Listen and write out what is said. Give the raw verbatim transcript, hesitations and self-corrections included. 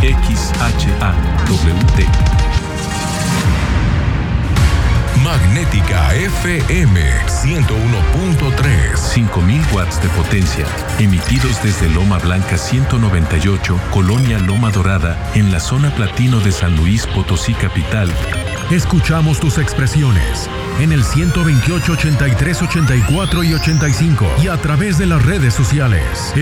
X H A W T. Magnética F M ciento uno punto tres. cinco mil watts de potencia, emitidos desde Loma Blanca ciento noventa y ocho, Colonia Loma Dorada, en la zona platino de San Luis Potosí capital. Escuchamos tus expresiones en el ciento veintiocho, ochenta y tres, ochenta y cuatro y ochenta y cinco y a través de las redes sociales.